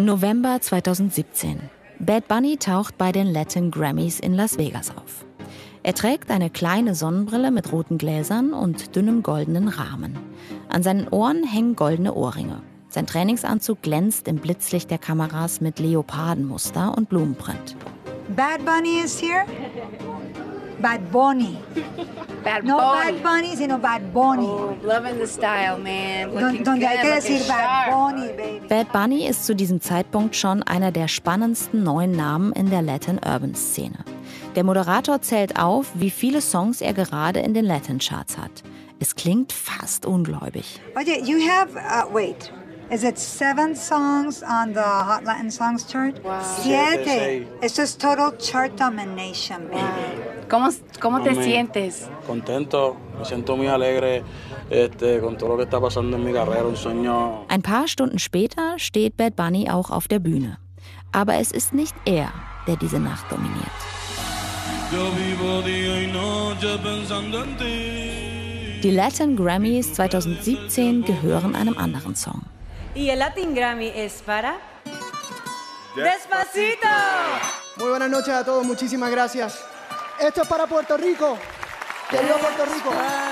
November 2017. Bad Bunny taucht bei den Latin Grammys in Las Vegas auf. Er trägt eine kleine Sonnenbrille mit roten Gläsern und dünnem goldenen Rahmen. An seinen Ohren hängen goldene Ohrringe. Sein Trainingsanzug glänzt im Blitzlicht der Kameras mit Leopardenmuster und Blumenprint. Bad Bunny is here. Bad Bunny. Bad No Bunny. Bad Bunny, sino Bad Bunny. Oh, loving the style, man. Looking Donde hay good, que looking decir Bad sharp. Bunny, baby. Bad Bunny ist zu diesem Zeitpunkt schon einer der spannendsten neuen Namen in der Latin-Urban-Szene. Der Moderator zählt auf, wie viele Songs er gerade in den Latin-Charts hat. Es klingt fast ungläubig. Oye, you have, wait, is it 7 songs on the Hot Latin Songs chart? Wow. 7. Esto es total chart domination, baby. ¿Cómo te sientes? Contento, me siento muy alegre con todo lo que está pasando en mi carrera, un sueño. Ein paar Stunden später steht Bad Bunny auch auf der Bühne. Aber es ist nicht er, der diese Nacht dominiert. Die Latin Grammys 2017 gehören einem anderen Song. Y el Latin Grammy es para... ¡Despacito! Muy buenas noches a todos, muchísimas gracias. Esto es para Puerto Rico. Querido Puerto Rico.